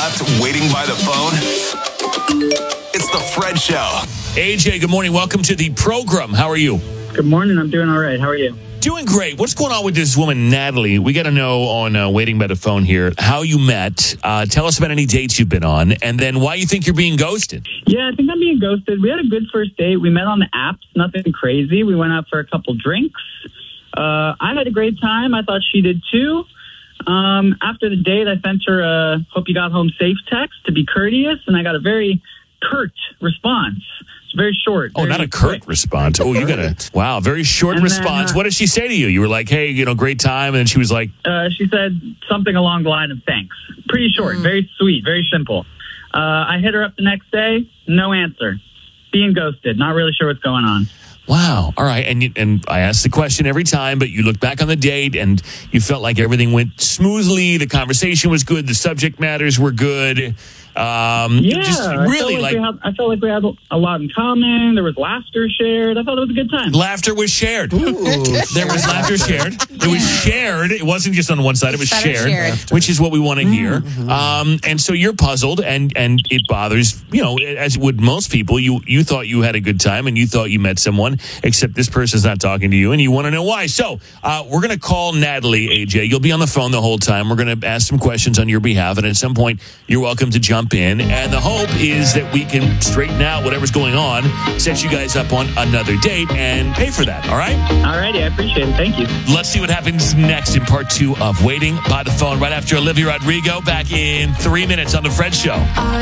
left waiting by the phone? It's the Fred Show. AJ, good morning. Welcome to the program. How are you? Good morning. I'm doing all right. How are you? Doing great. What's going on with this woman, Natalie? We got to know on Waiting by the Phone here how you met. Tell us about any dates you've been on, and then why you think you're being ghosted. Yeah, I think I'm being ghosted. We had a good first date. We met on the apps, nothing crazy. We went out for a couple drinks. I had a great time. I thought she did too. After the date, I sent her a "hope you got home safe" text to be courteous, and I got a very curt response. It's very short. Oh, not a curt response. Oh, you got a very short response. What did she say to you? You were like, hey, great time. And she was like, she said something along the line of thanks. Pretty short, very sweet, very simple. I hit her up the next day. No answer. Being ghosted. Not really sure what's going on. Wow. All right. And I ask the question every time, but you look back on the date and you felt like everything went smoothly. The conversation was good. The subject matters were good. I felt like we had a lot in common. There was laughter shared. I thought it was a good time. Laughter was shared. There was laughter shared. It was shared. It wasn't just on one side. It was shared, which is what we want to hear. And so you're puzzled, and it bothers, as would most people. You thought you had a good time, and you thought you met someone, except this person's not talking to you, and you want to know why. So we're going to call Natalie, AJ. You'll be on the phone the whole time. We're going to ask some questions on your behalf, and at some point, you're welcome to jump in, and the hope is that we can straighten out whatever's going on, set you guys up on another date, and pay for that, all right? All righty, I appreciate it. Thank you. Let's see what happens next in part 2 of Waiting by the Phone, right after Olivia Rodrigo, back in 3 minutes on The Fred Show.